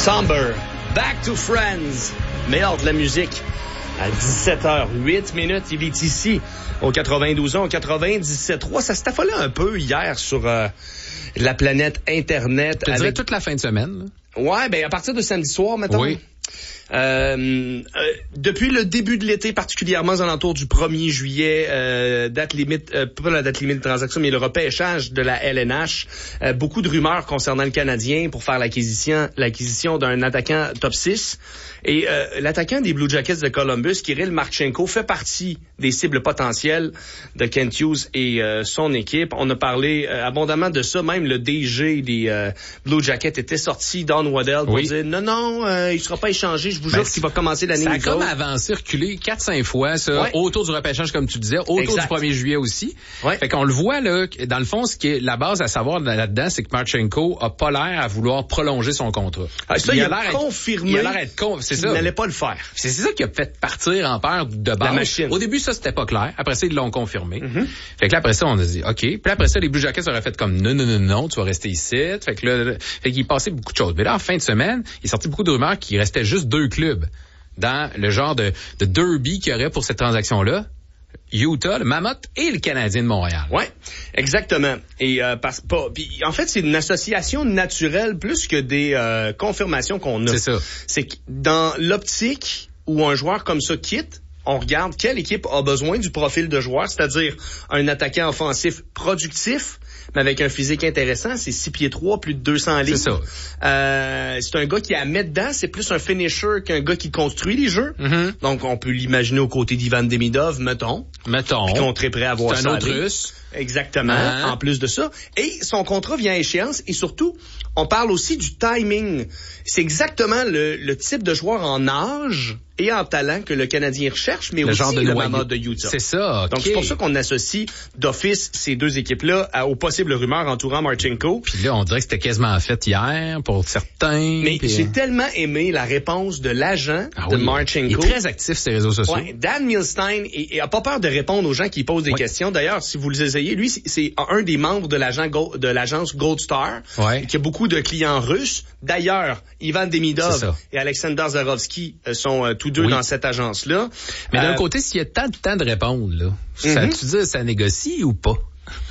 Somber, Back to Friends, meilleur de la musique. À 17h08, il est ici au 92 ans, au 97.3. Ça s'est affolé un peu hier sur la planète Internet. Tu dirais toute la fin de semaine, là? Ouais, ben à partir de samedi soir, mettons. Oui. Depuis le début de l'été, particulièrement aux alentours du 1er juillet, date limite, pas la date limite de transaction, mais le repêchage de la LNH, beaucoup de rumeurs concernant le Canadien pour faire l'acquisition d'un attaquant top 6. Et l'attaquant des Blue Jackets de Columbus, Kirill Marchenko, fait partie des cibles potentielles de Kent Hughes et son équipe. On a parlé abondamment de ça. Même le DG des Blue Jackets était sorti, Don Waddell, pour dire non, il sera pas échangé. Je vous jure qu'il va commencer l'année. Ça a comme avancé, reculé 4-5 fois, ça, ouais. Autour du repêchage, comme tu disais, autour du 1er juillet aussi. Ouais. Fait qu'on le voit, là, dans le fond, ce qui est la base à savoir là-dedans, c'est que Marchenko a pas l'air à vouloir prolonger son contrat. Ça, il a l'air confirmé. Il a l'air d'être c'est ça. Il n'allait pas le faire. C'est ça qui a fait partir en peur de base. La machine. Au début, ça, c'était pas clair. Après ça, ils l'ont confirmé. Mm-hmm. Fait que là, après ça, on a dit, OK. Puis après ça, les Blue Jackets auraient fait comme, non, tu vas rester ici. Fait que là, qu'il passait beaucoup de choses. Mais là, en fin de semaine, il est sorti beaucoup de rumeurs qu'il restait juste 2 clubs dans le genre de derby qu'il y aurait pour cette transaction-là. Utah, le Mammoth et le Canadien de Montréal. Ouais, exactement. Et en fait, c'est une association naturelle plus que des confirmations qu'on a. C'est ça. C'est que dans l'optique où un joueur comme ça quitte, on regarde quelle équipe a besoin du profil de joueur, c'est-à-dire un attaquant offensif productif, mais avec un physique intéressant. C'est 6 pieds 3, plus de 200 livres. C'est ça. C'est un gars qui a à mettre dedans. C'est plus un finisher qu'un gars qui construit les jeux. Mm-hmm. Donc, on peut l'imaginer aux côtés d'Ivan Demidov, mettons. Puis qu'on est très prêt à voir ça. C'est un autre Russe. Exactement. En plus de ça. Et son contrat vient à échéance. Et surtout, on parle aussi du timing. C'est exactement le type de joueur en âge et en talent que le Canadien recherche, mais aussi le Mammoth de Utah. C'est ça, okay. Donc, c'est pour ça qu'on associe d'office ces deux équipes-là aux possibles rumeurs entourant Marchenko. Puis là, on dirait que c'était quasiment fait hier pour certains. Mais j'ai tellement aimé la réponse de l'agent de Marchenko. Il est très actif sur les réseaux sociaux. Ouais, Dan Milstein et a pas peur de répondre aux gens qui posent des questions. D'ailleurs, si vous les essayez, lui, c'est un des membres de l'agence Gold Star, qui a beaucoup de clients russes. D'ailleurs, Ivan Demidov et Alexander Zarovski sont tous deux dans cette agence-là. Mais d'un côté, s'il y a tant de temps de répondre, là, ça tu dis ça négocie ou pas?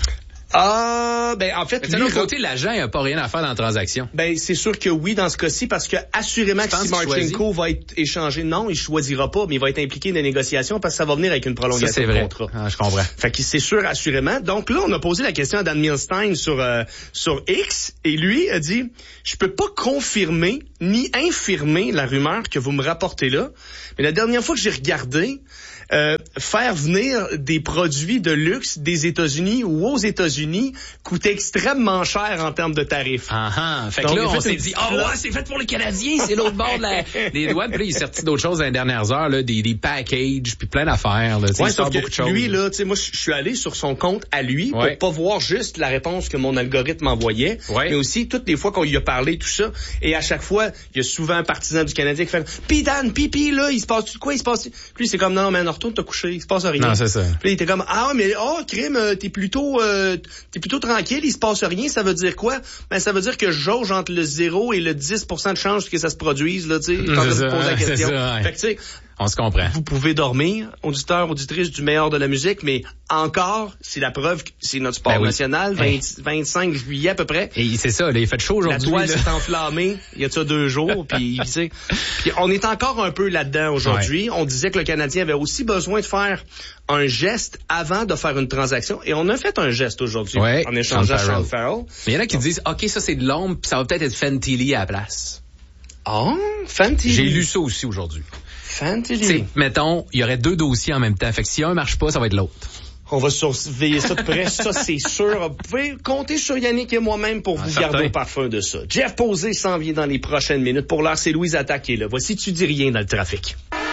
Ben en fait, de l'autre côté, l'agent n'a pas rien à faire dans la transaction. Ben c'est sûr que oui dans ce cas-ci, parce que assurément que si Marchenko va être échangé, non, il choisira pas, mais il va être impliqué dans les négociations parce que ça va venir avec une prolongation de contrat. Ah, je comprends. Fait que c'est sûr assurément. Donc là, on a posé la question à Dan Milstein sur X et lui a dit, je peux pas confirmer ni infirmer la rumeur que vous me rapportez là, mais la dernière fois que j'ai regardé, faire venir des produits de luxe des États-Unis ou aux États-Unis coûte extrêmement cher en termes de tarifs. Fait que là, on s'est dit, c'est fait pour les Canadiens, c'est l'autre bord des douanes. Puis là, il est sorti d'autres choses dans les dernières heures, là, des packages, puis plein d'affaires. Là, sauf que lui, là, tu sais, moi, je suis allé sur son compte à lui pour pas voir juste la réponse que mon algorithme envoyait, mais aussi toutes les fois qu'on lui a parlé, tout ça. Et à chaque fois, il y a souvent un partisan du Canadien qui fait « Pis Dan, pipi, là, il se passe quoi? Il se passe... » Puis c'est comme « Non, mais retourne te coucher, il se passe rien. » Non, c'est ça. Puis il était comme crime, t'es plutôt tranquille, il se passe rien, ça veut dire quoi? Ben ça veut dire que je jauge entre le 0 et le 10% de chance que ça se produise, là, tu sais, quand je pose la question. Fait que tu sais, on se comprend. Vous pouvez dormir, auditeurs, auditrices du meilleur de la musique, mais encore, c'est la preuve que c'est notre sport national, 25 juillet à peu près. Et c'est ça, là, il fait chaud aujourd'hui. La toile s'est enflammée il y a 2 jours, puis tu sais, on est encore un peu là-dedans aujourd'hui. On disait que le Canadien avait aussi besoin de faire un geste avant de faire une transaction, et on a fait un geste aujourd'hui en échangeant Sean Farrell. Mais il y en a qui disent, OK, ça c'est de l'ombre, puis ça va peut-être être Fantilli à la place. Fantilli. J'ai lu ça aussi aujourd'hui. Fantilli. T'sais, mettons, il y aurait 2 dossiers en même temps. Fait que si un marche pas, ça va être l'autre. On va surveiller ça de près, ça c'est sûr. Vous pouvez compter sur Yannick et moi-même pour vous garder au parfum de ça. Jeff Posey s'en vient dans les prochaines minutes. Pour l'heure, c'est Louise Attaque qui est là. Voici Tu dis rien dans le trafic.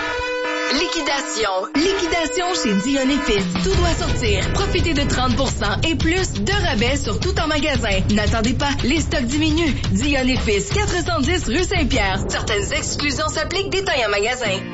Liquidation chez Dion & Fils. Tout doit sortir. Profitez de 30% et plus de rabais sur tout en magasin. N'attendez pas, les stocks diminuent. Dion & Fils, 410 rue Saint-Pierre. Certaines exclusions s'appliquent, détails en magasin.